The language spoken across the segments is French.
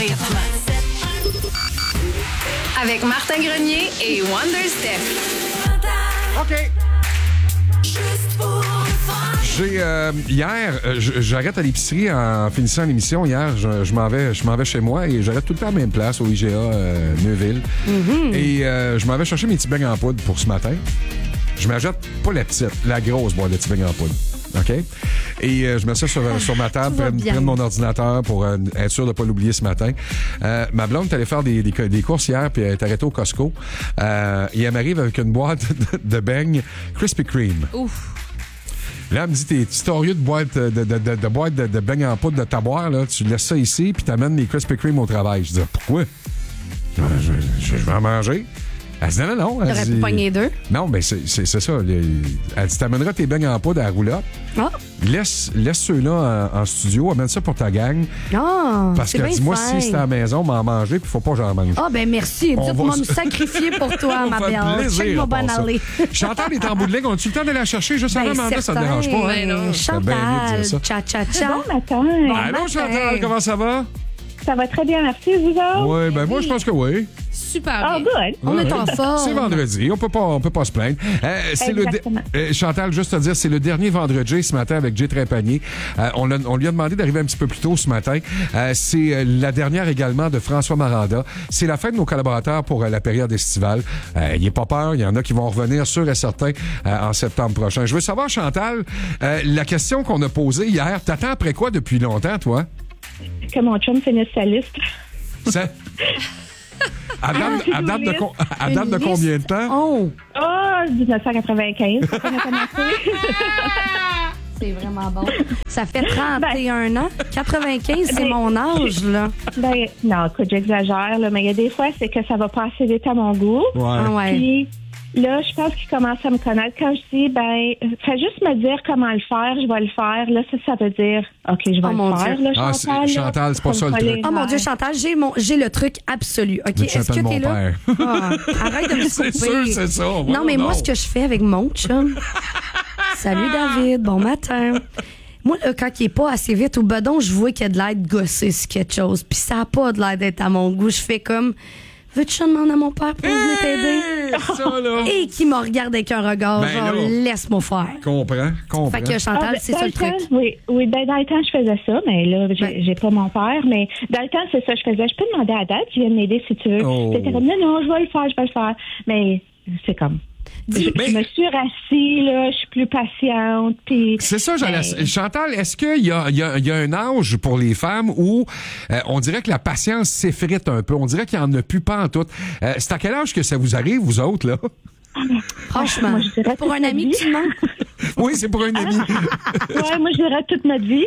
rythme. Avec Martin Grenier et Wonder Steph. OK. J'arrête à l'épicerie en finissant l'émission. Hier, je m'en vais chez moi et j'arrête tout le temps à la même place au IGA Neuville. Mm-hmm. Et je m'en vais chercher mes petits beignes en poudre pour ce matin. Je m'achète pas la petite, la grosse boîte de petits beignes en poudre. OK? Et je mets ça sur ma table, prendre mon ordinateur pour être sûr de ne pas l'oublier ce matin. Ma blonde est allée faire des courses hier, puis elle est arrêtée au Costco. Et elle m'arrive avec une boîte de beignes Krispy Kreme. Ouf. Là, elle me dit, t'es historieux de boîte de beignes en poudre de ta boire, là. Tu laisses ça ici, puis t'amènes mes Krispy Kreme au travail. Je dis, pourquoi? Je vais en manger. Elle dit, non. T'aurais pu pogner deux. Non, mais c'est ça. Elle dit, t'amèneras tes beignes en poudre à la roulotte. Ah. Laisse ceux-là en studio, amène ça pour ta gang. Ah, parce que dis-moi, si c'est à la maison, m'en manger, puis faut pas que j'en mange. Ah, ben merci. Tu vas me sacrifier pour toi, ma belle. Plaisir. Bonne aller. Chantal est en bout de ligne. On a-tu le temps d'aller la chercher juste avant Amanda? Ça te dérange pas? Hein? Chantal, cha-cha-cha. Bon matin. Allô, Chantal, comment ça va? Ça va très bien, merci, vous autres? Oui, ben moi, je pense que oui. Super bien. Good. On est en forme. C'est vendredi, on peut pas se plaindre. Chantal, juste te dire, c'est le dernier vendredi ce matin avec Jay Trépanier. On lui a demandé d'arriver un petit peu plus tôt ce matin. C'est la dernière également de François Maranda. C'est la fin de nos collaborateurs pour la période estivale. Il n'est pas peur, il y en a qui vont revenir sûr et certain en septembre prochain. Je veux savoir, Chantal, la question qu'on a posée hier, t'attends après quoi depuis longtemps, toi? Que mon chum finisse sa liste. Ça... À date de combien de temps? Oh! 1995. Ça a commencé. C'est vraiment bon. Ça fait 31 ans. 95, c'est mon âge, là. Ben, non, écoute, j'exagère, là, mais il y a des fois, c'est que ça va pas assez vite à mon goût. Ouais. Ah ouais. Puis, là, je pense qu'il commence à me connaître. Quand je dis, fais juste me dire comment le faire, je vais le faire. Là, ça veut dire, OK, je vais le faire, là, Chantal. Chantal, c'est pas ça le truc. Oh mon Dieu, Chantal, j'ai le truc absolu. OK, est-ce que t'es là? Arrête de me couper. C'est sûr, c'est ça. Non, mais moi, ce que je fais avec mon chum... Salut David, bon matin. Moi, là, quand il est pas assez vite au bedon, je vois qu'il y a de l'aide gossé sur quelque chose. Puis ça n'a pas de l'aide d'être à mon goût. Je fais comme... Veux-tu que je demande à mon père pour venir t'aider? Ça, là. Et qui me regarde avec un regard, genre, laisse-moi faire. Comprends. Fait que Chantal, c'est ça le truc. Oui, dans le temps, je faisais ça, mais là, j'ai pas mon père. Mais dans le temps, c'est ça, je faisais. Je peux demander à Dad qui vient m'aider si tu veux. C'était comme, non, je vais le faire. Mais c'est comme... Je me suis rassis, là, je suis plus patiente. Pis, c'est ça, Chantal, est-ce qu'il y a un âge pour les femmes où on dirait que la patience s'effrite un peu? On dirait qu'il n'y en a plus pas en tout. C'est à quel âge que ça vous arrive, vous autres, là? Franchement, moi, je dirais pour un ami qui manque. Oui, c'est pour un ami. Ouais, moi, je dirais toute notre vie.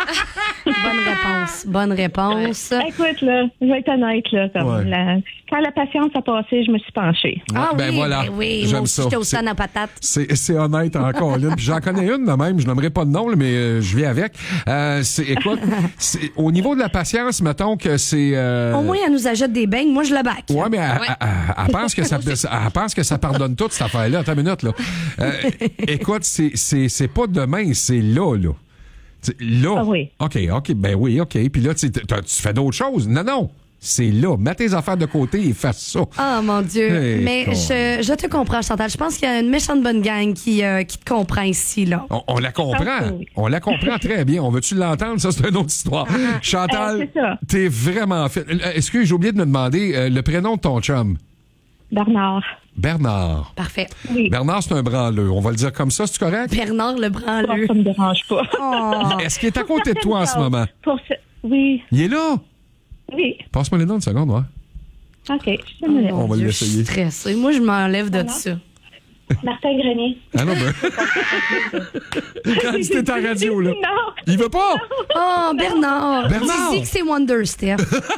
Bonne réponse. Écoute, là, je vais être honnête, là, quand la patience a passé, je me suis penchée. Oui, j'aime moi ça. J'étais au stand à patate. C'est honnête encore, Lynn. Puis j'en connais une de même, je n'aimerais pas de nom, mais je viens avec. Écoute, au niveau de la patience, mettons que c'est... Au moins, elle nous achète des beignes, moi je la back. Ouais, mais elle pense que ça pardonne toute cette affaire-là. Attends une minute, là. Écoute, c'est pas demain, c'est là. Là. Ah oui. OK. Ben oui, OK. Puis là, tu fais d'autres choses. Non. C'est là. Mets tes affaires de côté et fais ça. Oh, mon Dieu. Hey, mais je te comprends, Chantal. Je pense qu'il y a une méchante bonne gang qui te comprend ici, là. On la comprend. Oui. On la comprend très bien. On veut-tu l'entendre? Ça, c'est une autre histoire. Chantal, t'es vraiment fait. Excuse, j'ai oublié de me demander le prénom de ton chum. Bernard. Parfait. Oui. Bernard, c'est un branleux. On va le dire comme ça, c'est correct? Bernard le branleux. Ça me dérange pas. Oh. Est-ce qu'il est à côté de toi en ce moment? Oui. Il est là? Oui. Passe-moi les noms une seconde, ouais. OK. On va l'essayer. Je suis stressée. Moi, je m'enlève de ça. Martin Grenier. Ah non, quand tu t'es à la radio, là. Non. Il veut pas? Oh, Bernard. Tu dis que c'est Wonder, Steph.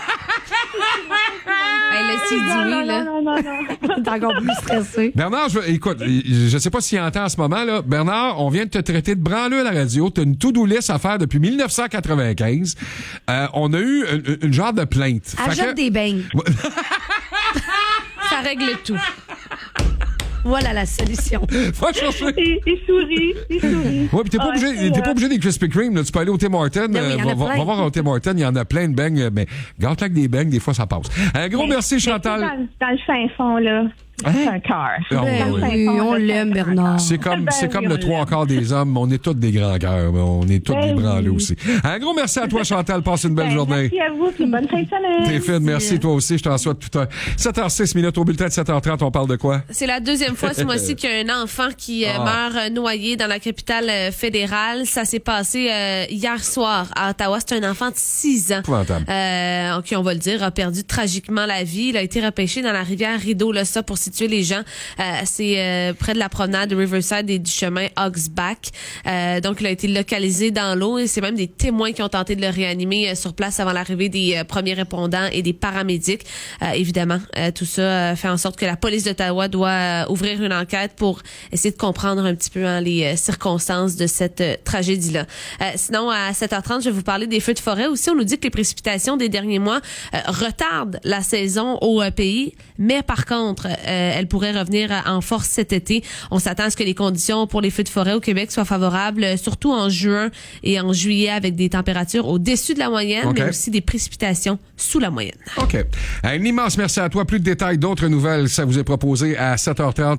Là, s'il dit oui, là. Non. T'es encore plus stressé. Bernard, écoute, je sais pas s'il entend en ce moment, là. Bernard, on vient de te traiter de branleux à la radio. T'as une to-do list à faire depuis 1995. On a eu une genre de plainte. Achète des beignes. Ça règle tout. Voilà la solution. Va chercher. Il sourit. Oui, puis t'es pas obligé des Krispy Kreme. Là. Tu peux aller au Tim Hortons. Va voir au Tim Hortons, il y en a plein de beignes, mais gâte avec des beignes, des fois ça passe. Un gros merci, Chantal. Dans le fin fond, là. C'est un cœur. Oui, on l'aime, Bernard. C'est comme le trois quarts des hommes. On est tous des grands cœurs. On est tous des branlés aussi. Un gros merci à toi, Chantal. Passe une belle journée. Merci à vous. Puis bonne fin de semaine. T'es fine. Merci, toi aussi. Je t'en souhaite tout un 7h06 minutes au bulletin de 7h30. On parle de quoi? C'est la deuxième fois ce mois-ci qu'il y a un enfant qui meurt noyé dans la capitale fédérale. Ça s'est passé hier soir à Ottawa. C'est un enfant de 6 ans qui, on va le dire, a perdu tragiquement la vie. Il a été repêché dans la rivière Rideau, là, ça pour situer les gens. C'est près de la promenade de Riverside et du chemin Hogsback. Donc, il a été localisé dans l'eau et c'est même des témoins qui ont tenté de le réanimer sur place avant l'arrivée des premiers répondants et des paramédics. Évidemment, tout ça fait en sorte que la police d'Ottawa doit ouvrir une enquête pour essayer de comprendre un petit peu les circonstances de cette tragédie-là. Sinon, à 7h30, je vais vous parler des feux de forêt. Aussi, on nous dit que les précipitations des derniers mois retardent la saison au pays, mais par contre, elles pourraient revenir en force cet été. On s'attend à ce que les conditions pour les feux de forêt au Québec soient favorables, surtout en juin et en juillet, avec des températures au-dessus de la moyenne, mais aussi des précipitations sous la moyenne. OK. Un immense merci à toi. Plus de détails, d'autres nouvelles, ça vous est proposé à 7h30.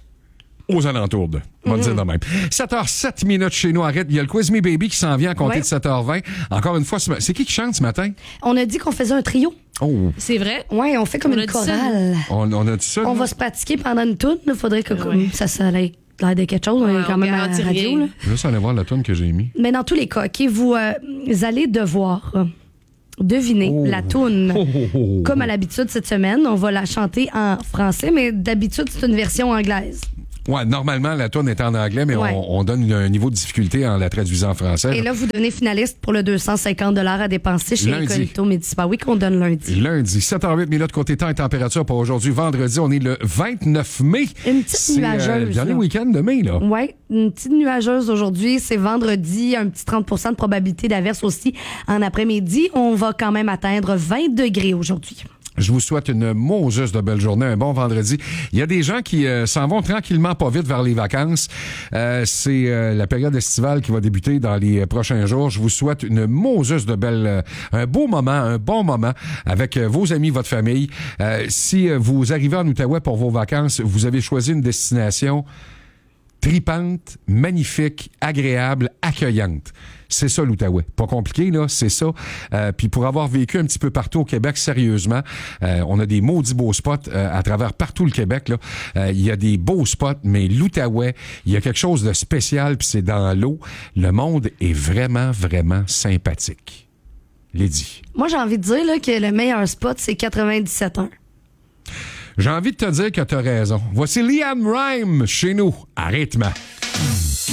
Aux alentours de. On va dire de même. 7h07 minutes chez nous. Arrête. Il y a le Quiz Me Baby qui s'en vient à compter de 7h20. Encore une fois, c'est qui chante ce matin? On a dit qu'on faisait un trio. Oh. C'est vrai? Oui, on fait comme une chorale. On a dit ça? On va se pratiquer pendant une toune. Il faudrait que ça ait l'air de quelque chose. On est quand même à la radio. Là. Je vais juste aller voir la toune que j'ai mis. Mais dans tous les cas, OK, vous allez devoir deviner la toune. Comme à l'habitude cette semaine, on va la chanter en français, mais d'habitude, c'est une version anglaise. Ouais, normalement, la tourne est en anglais, mais on donne un niveau de difficulté en la traduisant en français. Et là, vous donnez finaliste pour le 250 $ à dépenser chez Incognito Médicis. Oui, qu'on donne lundi. Lundi, 7h08 minutes côté temps et température pour aujourd'hui, vendredi. On est le 29 mai. Une petite nuageuse. Le dernier week-end de mai, là. Oui, une petite nuageuse aujourd'hui. C'est vendredi, un petit 30% de probabilité d'averse aussi en après-midi. On va quand même atteindre 20 degrés aujourd'hui. Je vous souhaite une mauvaise de belle journée, un bon vendredi. Il y a des gens qui s'en vont tranquillement pas vite vers les vacances. C'est la période estivale qui va débuter dans les prochains jours. Je vous souhaite une mauvaise de belle, un beau moment, un bon moment avec vos amis, votre famille. Si vous arrivez en Outaouais pour vos vacances, vous avez choisi une destination tripante, magnifique, agréable, accueillante. C'est ça l'Outaouais. Pas compliqué, là, c'est ça. Puis pour avoir vécu un petit peu partout au Québec, sérieusement, on a des maudits beaux spots à travers partout le Québec, là. Il y a des beaux spots, mais l'Outaouais, il y a quelque chose de spécial, puis c'est dans l'eau. Le monde est vraiment, vraiment sympathique. Lady. Moi, j'ai envie de dire là, que le meilleur spot, c'est 97.1. J'ai envie de te dire que t'as raison. Voici Liam Rhyme chez nous, à rythme.